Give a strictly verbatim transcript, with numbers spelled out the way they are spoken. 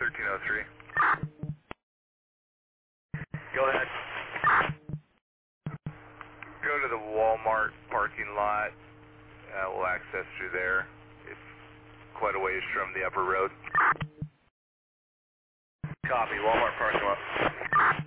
thirteen oh three. Go ahead. Go to the Walmart parking lot. Uh, we'll access through there. It's quite a ways from the upper road. Copy, Walmart parking lot.